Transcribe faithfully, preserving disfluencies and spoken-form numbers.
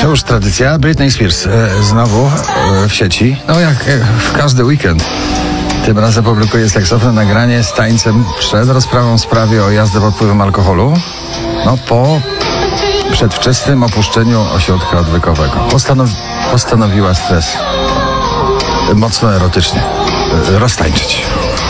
To już tradycja. Britney Spears e, znowu e, w sieci. No jak e, w każdy weekend. Tym razem publikuje seksowne nagranie z tańcem przed rozprawą w sprawie o jazdę pod wpływem alkoholu. No po przedwczesnym opuszczeniu ośrodka odwykowego. Postanow postanowiła stres mocno erotycznie e, roztańczyć.